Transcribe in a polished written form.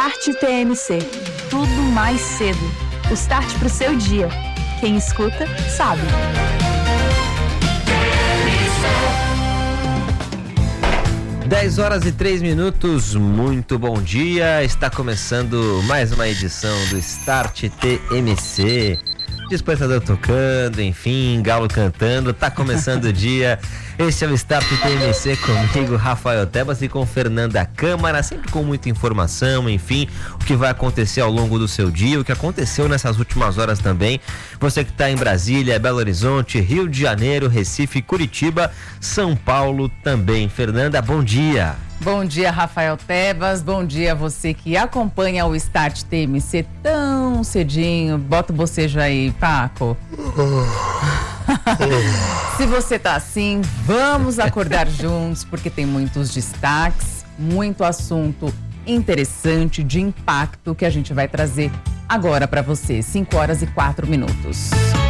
Start TMC. Tudo mais cedo. O start pro seu dia. Quem escuta, sabe. Dez horas e 3 minutos, muito bom dia. Está começando mais uma edição do Start TMC. Despertador tocando, enfim, galo cantando, tá começando o dia. Esse é o Start TMC comigo, Rafael Tebas, e com Fernanda Câmara, sempre com muita informação, enfim, o que vai acontecer ao longo do seu dia, o que aconteceu nessas últimas horas também. Você que está em Brasília, Belo Horizonte, Rio de Janeiro, Recife, Curitiba, São Paulo também. Fernanda, bom dia. Bom dia, Rafael Tebas. Bom dia a você que acompanha o Start TMC tão cedinho. Bota o bocejo aí, Paco. Se você tá assim, vamos acordar juntos, porque tem muitos destaques, muito assunto interessante, de impacto, que a gente vai trazer agora para você. 5 horas e 4 minutos.